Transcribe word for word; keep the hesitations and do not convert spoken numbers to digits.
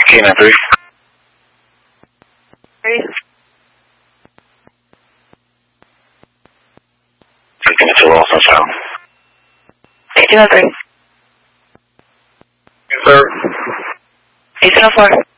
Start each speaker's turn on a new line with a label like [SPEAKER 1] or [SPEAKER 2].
[SPEAKER 1] K nine three.
[SPEAKER 2] Three.
[SPEAKER 1] Cancel all sunshine.
[SPEAKER 2] eighteen oh three.
[SPEAKER 1] Sir.
[SPEAKER 2] eighteen oh four.